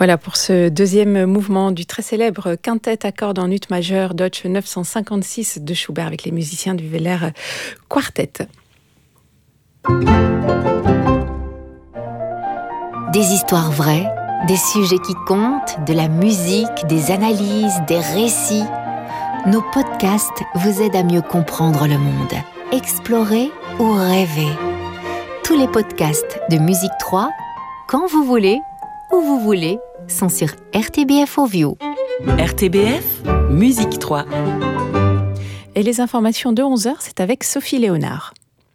Voilà pour ce deuxième mouvement du très célèbre quintet à cordes en ut majeur Deutsche 956 de Schubert avec les musiciens du Weller Quartet. Des histoires vraies, des sujets qui comptent, de la musique, des analyses, des récits. Nos podcasts vous aident à mieux comprendre le monde, explorer ou rêver. Tous les podcasts de Musique 3, quand vous voulez, où vous voulez, sont sur RTBF Ovio. RTBF, Musique 3. Et les informations de 11h, c'est avec Sophie Léonard.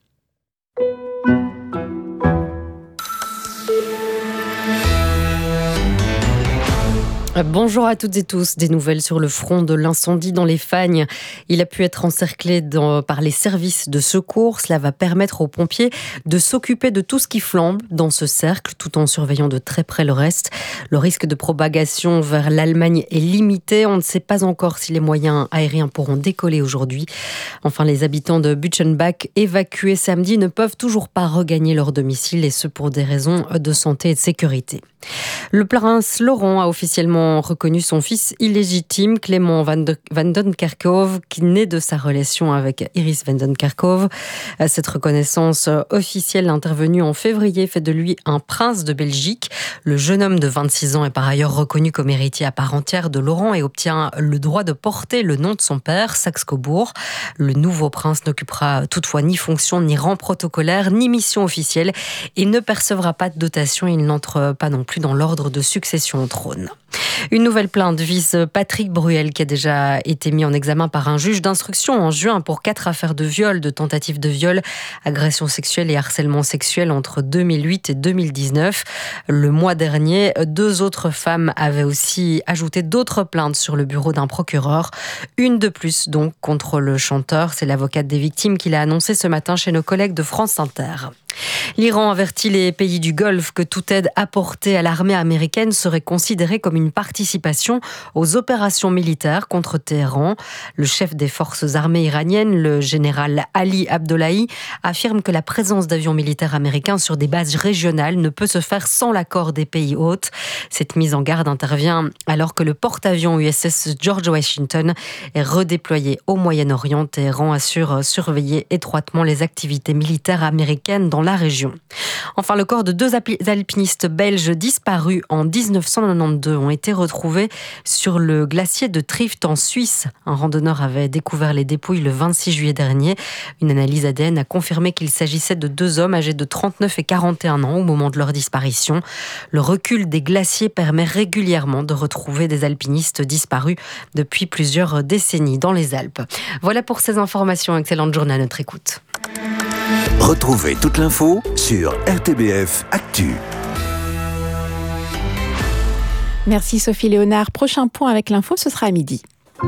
Bonjour à toutes et tous. Des nouvelles sur le front de l'incendie dans les Fagnes. Il a pu être encerclé par les services de secours. Cela va permettre aux pompiers de s'occuper de tout ce qui flambe dans ce cercle, tout en surveillant de très près le reste. Le risque de propagation vers l'Allemagne est limité. On ne sait pas encore si les moyens aériens pourront décoller aujourd'hui. Enfin, les habitants de Butchenbach, évacués samedi, ne peuvent toujours pas regagner leur domicile, et ce pour des raisons de santé et de sécurité. Le prince Laurent a officiellement reconnu son fils illégitime, Clément van den Kerkhove, qui naît de sa relation avec Iris van den Kerkhove. Cette reconnaissance officielle intervenue en février fait de lui un prince de Belgique. Le jeune homme de 26 ans est par ailleurs reconnu comme héritier à part entière de Laurent et obtient le droit de porter le nom de son père, Saxe-Cobourg. Le nouveau prince n'occupera toutefois ni fonction, ni rang protocolaire, ni mission officielle et ne percevra pas de dotation. Il n'entre pas non plus dans l'ordre de succession au trône. Une nouvelle plainte vise Patrick Bruel, qui a déjà été mis en examen par un juge d'instruction en juin pour 4 affaires de viol, de tentatives de viol, agression sexuelle et harcèlement sexuel entre 2008 et 2019. Le mois dernier, 2 autres femmes avaient aussi ajouté d'autres plaintes sur le bureau d'un procureur. Une de plus donc contre le chanteur. C'est l'avocate des victimes qui l'a annoncé ce matin chez nos collègues de France Inter. L'Iran avertit les pays du Golfe que toute aide apportée à l'armée américaine serait considérée comme une participation aux opérations militaires contre Téhéran. Le chef des forces armées iraniennes, le général Ali Abdollahi, affirme que la présence d'avions militaires américains sur des bases régionales ne peut se faire sans l'accord des pays hôtes. Cette mise en garde intervient alors que le porte-avions USS George Washington est redéployé au Moyen-Orient. Téhéran assure surveiller étroitement les activités militaires américaines dans la région. Enfin, le corps de 2 alpinistes belges disparus en 1992 ont été retrouvés sur le glacier de Trift en Suisse. Un randonneur avait découvert les dépouilles le 26 juillet dernier. Une analyse ADN a confirmé qu'il s'agissait de 2 hommes âgés de 39 et 41 ans au moment de leur disparition. Le recul des glaciers permet régulièrement de retrouver des alpinistes disparus depuis plusieurs décennies dans les Alpes. Voilà pour ces informations. Excellente journée à notre écoute. Retrouvez toute l'info sur RTBF Actu. Merci Sophie Léonard. Prochain point avec l'info, ce sera à midi.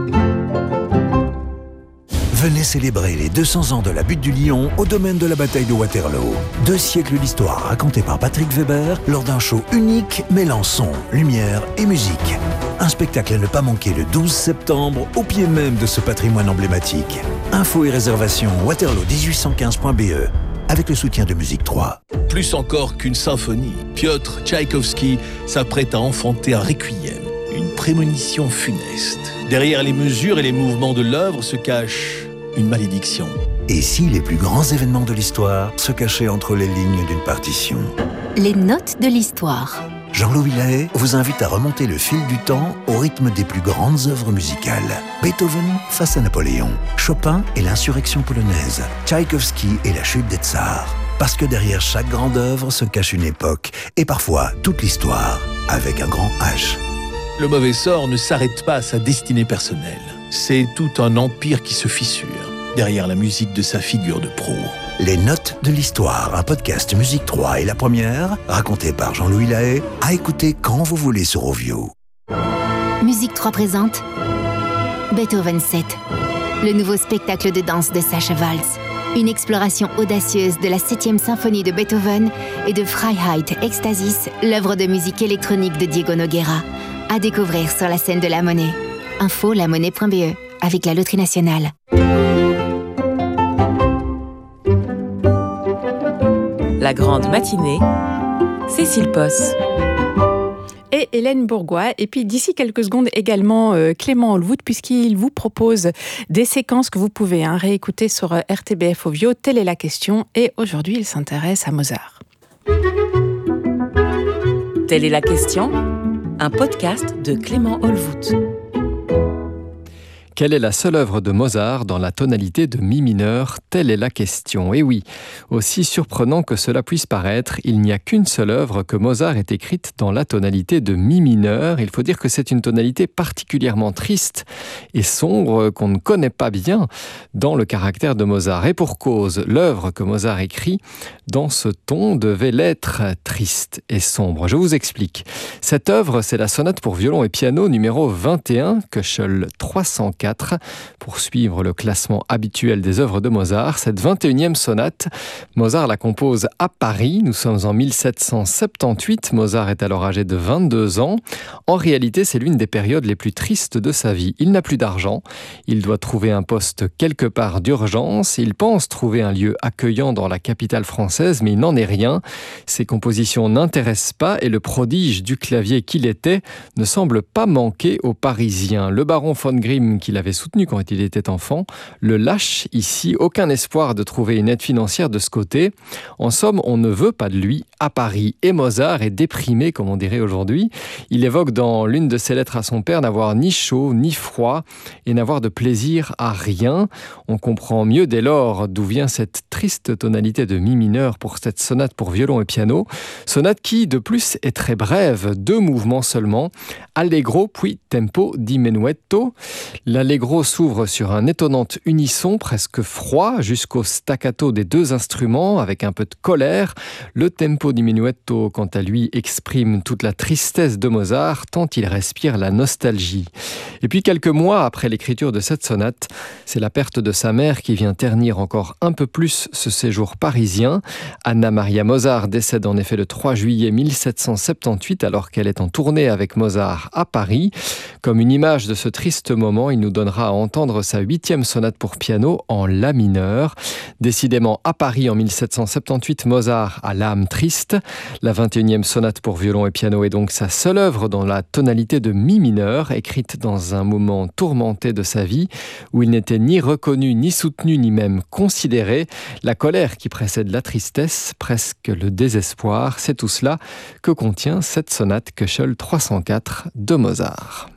Venez célébrer les 200 ans de la butte du Lion au domaine de la bataille de Waterloo. 2 siècles d'histoire racontée par Patrick Weber lors d'un show unique mêlant son, lumière et musique. Un spectacle à ne pas manquer le 12 septembre au pied même de ce patrimoine emblématique. Infos et réservations waterloo1815.be avec le soutien de Musique 3. Plus encore qu'une symphonie, Piotr Tchaïkovski s'apprête à enfanter un requiem, une prémonition funeste. Derrière les mesures et les mouvements de l'œuvre se cache une malédiction. Et si les plus grands événements de l'histoire se cachaient entre les lignes d'une partition ? Les notes de l'histoire. Jean-Louis Lahaye vous invite à remonter le fil du temps au rythme des plus grandes œuvres musicales. Beethoven face à Napoléon, Chopin et l'insurrection polonaise, Tchaïkovski et la chute des tsars. Parce que derrière chaque grande œuvre se cache une époque et parfois toute l'histoire avec un grand H. Le mauvais sort ne s'arrête pas à sa destinée personnelle. C'est tout un empire qui se fissure derrière la musique de sa figure de proue. Les notes de l'histoire, un podcast Musique 3 et la première, raconté par Jean-Louis Lahaye, à écouter quand vous voulez sur Ovio. Musique 3 présente Beethoven 7, le nouveau spectacle de danse de Sacha Waltz. Une exploration audacieuse de la 7e symphonie de Beethoven et de Freiheit Ecstasis, l'œuvre de musique électronique de Diego Nogueira. À découvrir sur la scène de La Monnaie. Info lamonnaie.be avec la Loterie Nationale. La grande matinée, Cécile Posse. et Hélène Bourgois. Et puis d'ici quelques secondes également Clément Holwood, puisqu'il vous propose des séquences que vous pouvez réécouter sur RTBF Ovio. Telle est la question. Et aujourd'hui, il s'intéresse à Mozart. Telle est la question, un podcast de Clément Holwood. Quelle est la seule œuvre de Mozart dans la tonalité de mi mineur ? Telle est la question. Et oui, aussi surprenant que cela puisse paraître, il n'y a qu'une seule œuvre que Mozart ait écrite dans la tonalité de mi mineur. Il faut dire que c'est une tonalité particulièrement triste et sombre qu'on ne connaît pas bien dans le caractère de Mozart. Et pour cause, l'œuvre que Mozart écrit dans ce ton devait l'être triste et sombre. Je vous explique. Cette œuvre, c'est la sonate pour violon et piano numéro 21, Köchel 304. Pour suivre le classement habituel des œuvres de Mozart. Cette 21e sonate, Mozart la compose à Paris. Nous sommes en 1778. Mozart est alors âgé de 22 ans. En réalité, c'est l'une des périodes les plus tristes de sa vie. Il n'a plus d'argent. Il doit trouver un poste quelque part d'urgence. Il pense trouver un lieu accueillant dans la capitale française, mais il n'en est rien. Ses compositions n'intéressent pas et le prodige du clavier qu'il était ne semble pas manquer aux Parisiens. Le baron von Grimm, qui l'avait soutenu quand il était enfant, le lâche ici. Aucun espoir de trouver une aide financière de ce côté. En somme, on ne veut pas de lui à Paris. Et Mozart est déprimé, comme on dirait aujourd'hui. Il évoque dans l'une de ses lettres à son père n'avoir ni chaud ni froid et n'avoir de plaisir à rien. On comprend mieux dès lors d'où vient cette triste tonalité de mi mineur pour cette sonate pour violon et piano. Sonate qui, de plus, est très brève, 2 mouvements seulement. Allegro puis tempo di menuetto. L'allegro s'ouvre sur un étonnant unisson presque froid jusqu'au staccato des 2 instruments avec un peu de colère. Le tempo di menuetto, quant à lui, exprime toute la tristesse de Mozart tant il respire la nostalgie. Et puis quelques mois après l'écriture de cette sonate, c'est la perte de sa mère qui vient ternir encore un peu plus ce séjour parisien. Anna Maria Mozart décède en effet le 3 juillet 1778 alors qu'elle est en tournée avec Mozart à Paris. Comme une image de ce triste moment, il nous donnera à entendre sa 8e sonate pour piano en la mineur. Décidément, à Paris en 1778, Mozart a l'âme triste. La 21e sonate pour violon et piano est donc sa seule œuvre dans la tonalité de mi mineur, écrite dans un moment tourmenté de sa vie, où il n'était ni reconnu, ni soutenu, ni même considéré. La colère qui précède la tristesse, presque le désespoir, c'est tout cela que contient cette sonate Köchel 304 de Mozart.